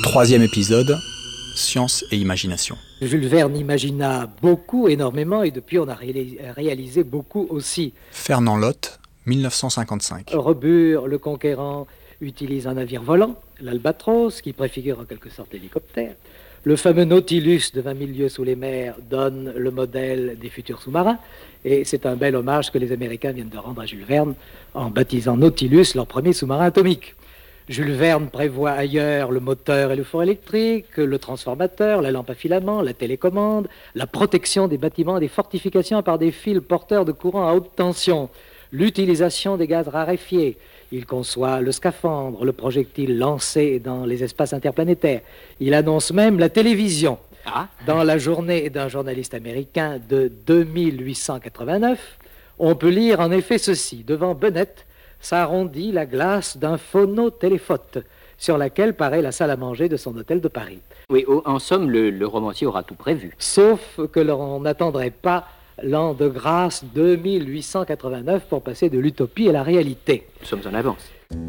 Troisième épisode, science et imagination. Jules Verne imagina beaucoup, énormément, et depuis on a réalisé beaucoup aussi. Fernand Lot, 1955. Robur, le conquérant, utilise un navire volant, l'Albatros, qui préfigure en quelque sorte l'hélicoptère. Le fameux Nautilus de 20 000 lieues sous les mers donne le modèle des futurs sous-marins. Et c'est un bel hommage que les Américains viennent de rendre à Jules Verne en baptisant Nautilus leur premier sous-marin atomique. Jules Verne prévoit ailleurs le moteur et le four électrique, le transformateur, la lampe à filament, la télécommande, la protection des bâtiments et des fortifications par des fils porteurs de courant à haute tension, l'utilisation des gaz raréfiés. Il conçoit le scaphandre, le projectile lancé dans les espaces interplanétaires. Il annonce même la télévision. Dans la journée d'un journaliste américain de 2889, on peut lire en effet ceci. Devant Bennett s'arrondit la glace d'un phonotéléphote sur laquelle paraît la salle à manger de son hôtel de Paris. Oui, en somme, le romancier aura tout prévu. Sauf que l'on n'attendrait pas l'an de grâce 2889 pour passer de l'utopie à la réalité. Nous sommes en avance.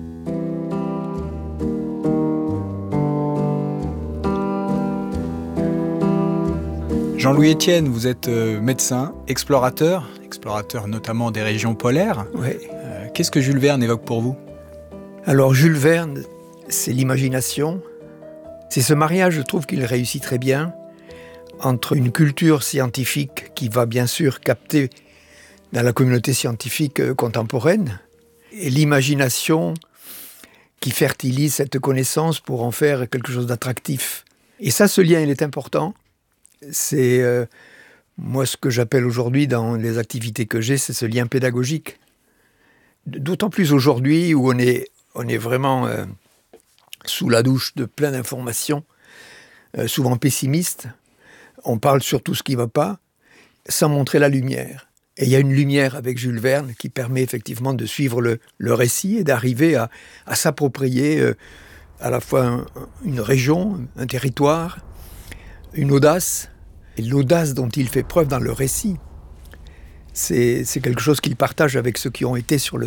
Jean-Louis Etienne, vous êtes médecin, explorateur notamment des régions polaires. Oui. Qu'est-ce que Jules Verne évoque pour vous ? Alors Jules Verne, c'est l'imagination. C'est ce mariage, je trouve qu'il réussit très bien, entre une culture scientifique qui va bien sûr capter dans la communauté scientifique contemporaine, et l'imagination qui fertilise cette connaissance pour en faire quelque chose d'attractif. Et ça, ce lien, il est important. C'est, moi, ce que j'appelle aujourd'hui dans les activités que j'ai, c'est ce lien pédagogique. D'autant plus aujourd'hui où on est vraiment sous la douche de plein d'informations, souvent pessimistes. On parle sur tout ce qui ne va pas, sans montrer la lumière. Et il y a une lumière avec Jules Verne qui permet effectivement de suivre le récit et d'arriver à s'approprier à la fois une région, un territoire, une audace. Et l'audace dont il fait preuve dans le récit, c'est quelque chose qu'il partage avec ceux qui ont été sur le